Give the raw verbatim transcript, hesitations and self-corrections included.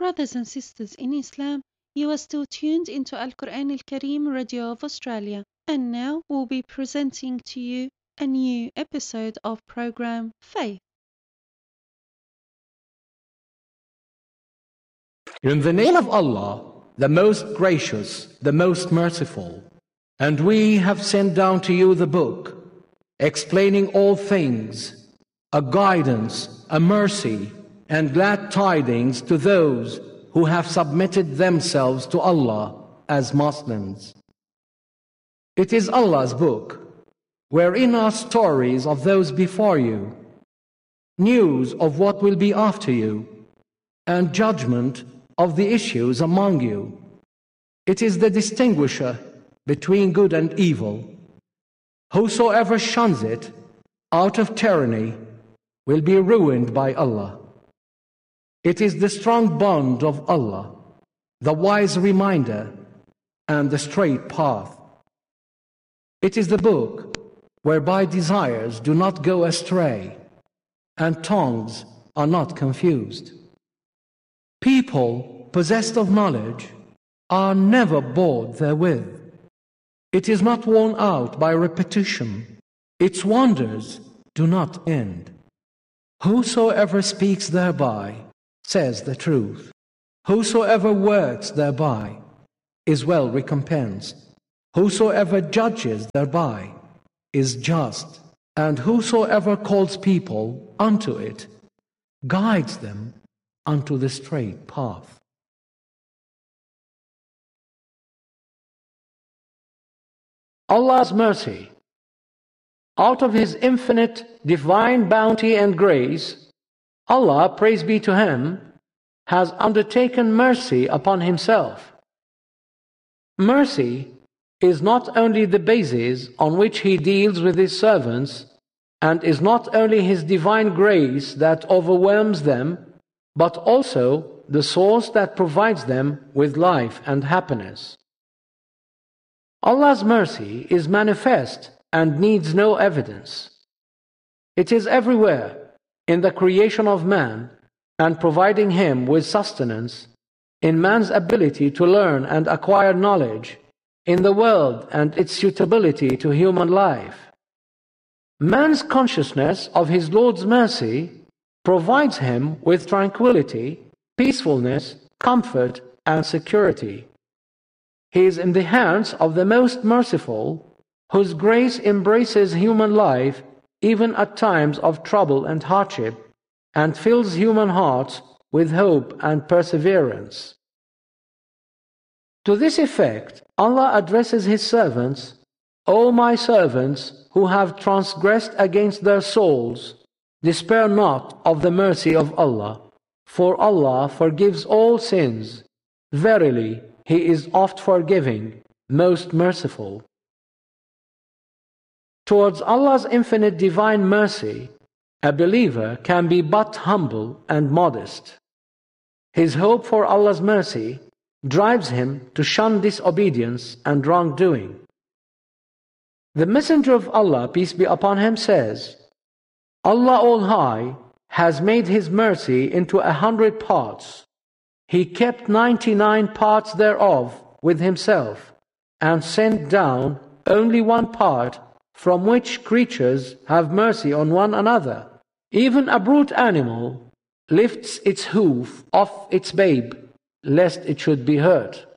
Brothers and sisters in Islam, you are still tuned into Al Quran Al Kareem Radio of Australia, and now we'll be presenting to you a new episode of program Faith. In the name of Allah, the most gracious, the most merciful. And we have sent down to you the book, explaining all things, a guidance, a mercy, and glad tidings to those who have submitted themselves to Allah as Muslims. It is Allah's book, wherein are stories of those before you, news of what will be after you, and judgment of the issues among you. It is the distinguisher between good and evil. Whosoever shuns it out of tyranny will be ruined by Allah. It is the strong bond of Allah, the wise reminder, and the straight path. It is the book whereby desires do not go astray, and tongues are not confused. People possessed of knowledge are never bored therewith. It is not worn out by repetition. Its wonders do not end. Whosoever speaks thereby says the truth. Whosoever works thereby is well recompensed. Whosoever judges thereby is just. And whosoever calls people unto it guides them unto the straight path. Allah's mercy. Out of His infinite divine bounty and grace, Allah, praise be to Him, has undertaken mercy upon Himself. Mercy is not only the basis on which He deals with His servants, and is not only His divine grace that overwhelms them, but also the source that provides them with life and happiness. Allah's mercy is manifest and needs no evidence. It is everywhere, in the creation of man and providing him with sustenance, in man's ability to learn and acquire knowledge, in the world and its suitability to human life. Man's consciousness of his Lord's mercy provides him with tranquility, peacefulness, comfort, and security. He is in the hands of the most merciful, whose grace embraces human life even at times of trouble and hardship, and fills human hearts with hope and perseverance. To this effect, Allah addresses His servants, O my servants who have transgressed against their souls, despair not of the mercy of Allah, for Allah forgives all sins. Verily, He is oft forgiving, most merciful. Towards Allah's infinite divine mercy, a believer can be but humble and modest. His hope for Allah's mercy drives him to shun disobedience and wrongdoing. The Messenger of Allah, peace be upon him, says, Allah All-High has made His mercy into a hundred parts. He kept ninety-nine parts thereof with Himself, and sent down only one part, from which creatures have mercy on one another. Even a brute animal lifts its hoof off its babe, lest it should be hurt.